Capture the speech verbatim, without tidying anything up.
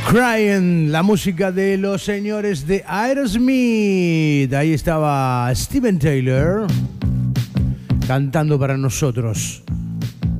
Crying, la música de los señores de Aerosmith. Ahí estaba Steven Tyler cantando para nosotros.